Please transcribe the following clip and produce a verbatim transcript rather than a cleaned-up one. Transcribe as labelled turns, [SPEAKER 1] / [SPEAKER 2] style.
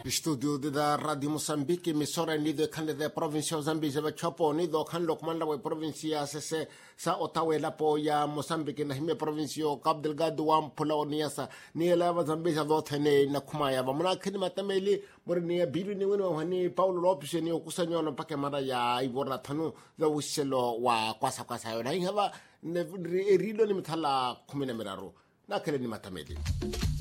[SPEAKER 1] Studio da Radio Mozambique, emisora nido kande de provincia o Zambia va chopo nido kan lokmanda we provincia sese sa Otawa la po ya Mozambique na hime provincia Cabo Delgado wa Mpula Oniasa ni la va Zambia do thene na kumaya va muna khini matameli morni biru ni wino hani Paulo Lopes ni okusanyo no pake mara ya ibora thanu za uselo wa kwasa kwasa yo na hava rilo ni mthala kumi na miraro na kele ni matameli